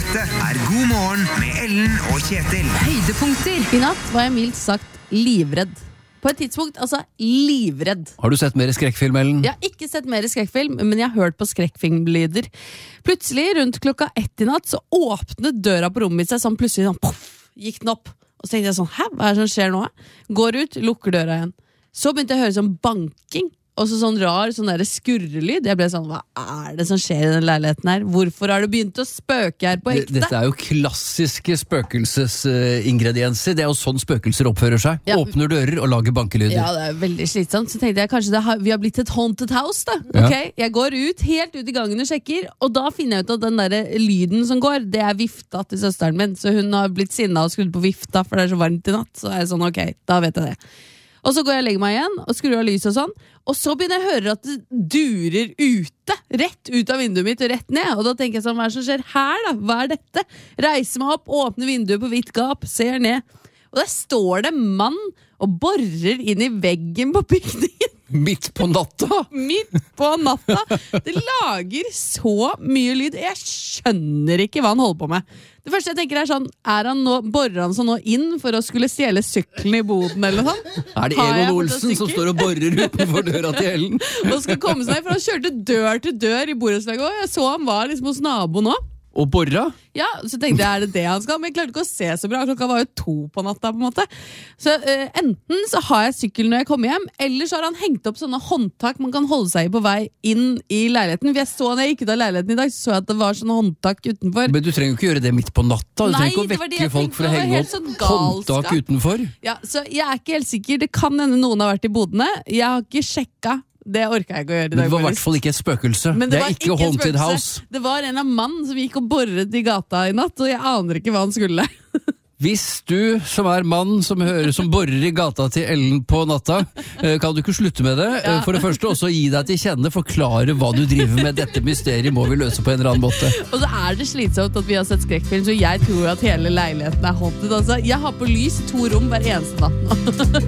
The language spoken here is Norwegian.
Dette God morgen med Ellen og Kjetil. Høydepunkter. I natt var jeg mildt sagt livredd. På et tidspunkt, altså livredd. Har du sett mer skrekkfilm, Ellen? Jeg har ikke sett mer skrekkfilm, men jeg har hørt på skrekkfilmlyder. Plutselig, rundt 1:00 i natt, så åpnet døra på rommet mitt seg, sånn plutselig sånn, poff, gikk den opp. Og så tenkte jeg sånn, hva det som skjer nå? Går ut, lukker døra igjen. Så begynte jeg å høre sånn banking, og så sånn rar, sånn der skurrelyd. Jeg ble sånn, hva det som skjer i den leiligheten her? Hvorfor har det begynt å spøke her på ekte? Dette jo klassiske spøkelsesingredienser. Det jo sånn spøkelser oppfører seg. Ja. Åpner dører og lager bankelyder. Ja, det veldig slitsomt. Så tenkte jeg kanskje vi har blitt et haunted house da. Ja. Ok, jeg går helt ut i gangen og sjekker, og da finner jeg ut at den der lyden som går, det vifta til søsteren min. Så hun har blitt sinna og skrudd på vifta, for det så varmt i natt. Så jeg sånn, ok, da vet jeg det. Og så går jeg og legger meg igjen og skrur av lys og sånn. Og så begynner jeg å høre at det durer ute. Rett ut av vinduet mitt og rett ned. Og da tenker jeg sånn, hva som skjer her da? Hva dette? Reiser meg opp, åpner vinduet på vidt gap, ser ned. Og der står det en mann og borer inn i veggen på bygningen. Midt på natta! Midt på natta. Det lager så mye lyd. Jeg skjønner ikke hva han holder på med. Det første jeg tenker sånn, borer han så nå inn for å skulle stjele sykkelen i boden eller sånn? Det Egon Olsen som står og borer utenfor døra til Ellen? Og skal komme seg ned, for han kjørte dør til dør i borettslaget, og jeg så han var liksom hos naboen nå. Og borra? Ja, så tenkte jeg, det han skal? Men jeg klarte ikke å se så bra. Klokka var jo 2 på natta, på en måte. Så enten så har jeg sykkel når jeg kommer hjem, eller så har han hengt opp sånne håndtak man kan holde seg i på vei inn i leiligheten. For jeg så når jeg gikk ut av leiligheten i dag, så jeg at det var sånne håndtak utenfor. Men du trenger jo ikke gjøre det midt på natta. Du trenger ikke å vekke folk for å henge opp sånn håndtak utenfor. Ja, så jeg ikke helt sikker. Det kan hende noen har vært i bodene. Jeg har ikke sjekket. Det orker jeg ikke å gjøre i dag. Men det var i hvert fall ikke et spøkelse. Det ikke haunted house. Det var en av mann som gikk og borret i gata i natt, og jeg aner ikke hva han skulle. Hvis du som mann som borer i gata til Ellen på natta, kan du ikke slutte med det. Ja. For det første også gi deg til kjenne, forklare hva du driver med. Dette mysteriet må vi løse på en eller annen måte. Og så det slitsomt at vi har sett skrekkfilm, så jeg tror at hele leiligheten haunted. Altså, jeg har på lys 2 rom hver eneste natt nå.